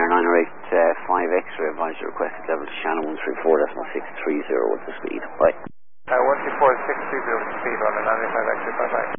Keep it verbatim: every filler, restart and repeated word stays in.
nine oh eight five X-ray advisor requested level to Shannon one three four decimal six three zero. What's the speed? Bye. Uh, one three four six three zero speed on the nine oh eight five X-ray, bye bye.